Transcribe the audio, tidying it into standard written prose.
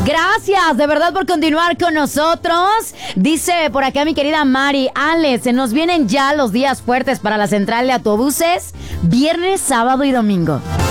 Gracias, de verdad, por continuar con nosotros. Dice por acá mi querida Mari, Ale, se nos vienen ya los días fuertes para la central de autobuses, viernes, sábado y domingo.